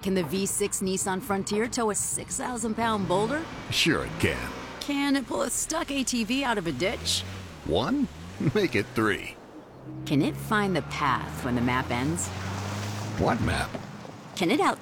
Can the V6 Nissan Frontier tow a 6,000-pound boulder? Sure it can. Can it pull a stuck ATV out of a ditch? 1? Make it 3. Can it find the path when the map ends? What map? Can it